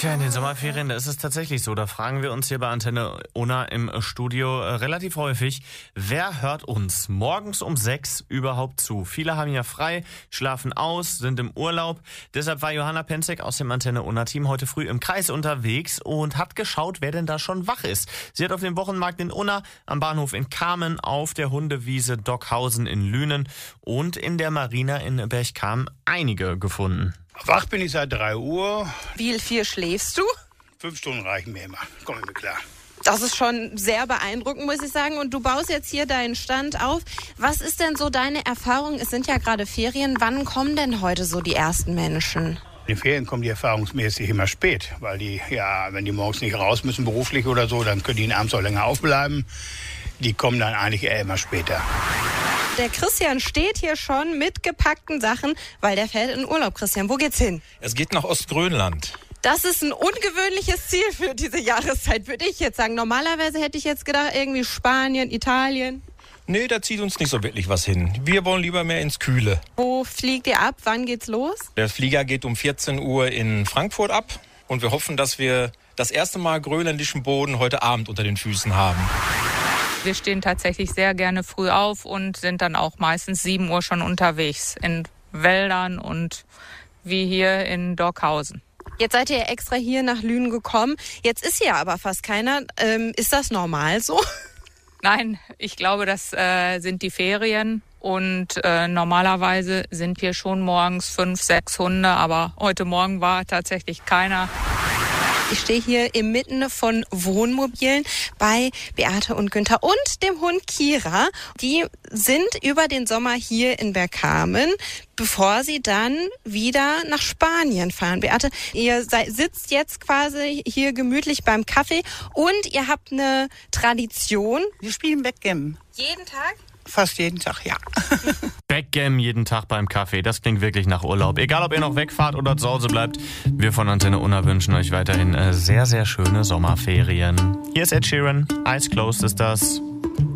Tja, in den Sommerferien, da ist es tatsächlich so. Da fragen wir uns hier bei Antenne Unna im Studio relativ häufig, wer hört uns morgens um 6 überhaupt zu? Viele haben ja frei, schlafen aus, sind im Urlaub. Deshalb war Johanna Penzek aus dem Antenne Unna-Team heute früh im Kreis unterwegs und hat geschaut, wer denn da schon wach ist. Sie hat auf dem Wochenmarkt in Unna, am Bahnhof in Kamen, auf der Hundewiese Dockhausen in Lünen und in der Marina in Berchtesgaden einige gefunden. Wach bin ich seit 3 Uhr. Wie viel schläfst du? 5 Stunden reichen mir immer. Komm ich mir klar. Das ist schon sehr beeindruckend, muss ich sagen. Und du baust jetzt hier deinen Stand auf. Was ist denn so deine Erfahrung? Es sind ja gerade Ferien. Wann kommen denn heute so die ersten Menschen? In den Ferien kommen die erfahrungsmäßig immer spät, weil die, wenn die morgens nicht raus müssen, beruflich oder so, dann können die abends auch länger aufbleiben. Die kommen dann eigentlich eher immer später. Der Christian steht hier schon mit gepackten Sachen, weil der fährt in Urlaub. Christian, wo geht's hin? Es geht nach Ostgrönland. Das ist ein ungewöhnliches Ziel für diese Jahreszeit, würde ich jetzt sagen. Normalerweise hätte ich jetzt gedacht, irgendwie Spanien, Italien. Nee, da zieht uns nicht so wirklich was hin. Wir wollen lieber mehr ins Kühle. Wo fliegt ihr ab? Wann geht's los? Der Flieger geht um 14 Uhr in Frankfurt ab. Und wir hoffen, dass wir das erste Mal grönländischen Boden heute Abend unter den Füßen haben. Wir stehen tatsächlich sehr gerne früh auf und sind dann auch meistens 7 Uhr schon unterwegs in Wäldern und wie hier in Dockhausen. Jetzt seid ihr extra hier nach Lünen gekommen. Jetzt ist hier aber fast keiner. Ist das normal so? Nein, ich glaube, das sind die Ferien. Und normalerweise sind hier schon morgens 5, 6 Hunde. Aber heute Morgen war tatsächlich keiner. Ich stehe hier inmitten von Wohnmobilen bei Beate und Günther und dem Hund Kira. Die sind über den Sommer hier in Berchtesgaden, bevor sie dann wieder nach Spanien fahren. Beate, ihr sitzt jetzt quasi hier gemütlich beim Kaffee und ihr habt eine Tradition. Wir spielen Backgammon. Jeden Tag? Fast jeden Tag, ja. Backgammon jeden Tag beim Kaffee, das klingt wirklich nach Urlaub. Egal, ob ihr noch wegfahrt oder zu Hause bleibt, wir von Antenne Unna wünschen euch weiterhin sehr, sehr schöne Sommerferien. Hier ist Ed Sheeran, Eyes Closed ist das.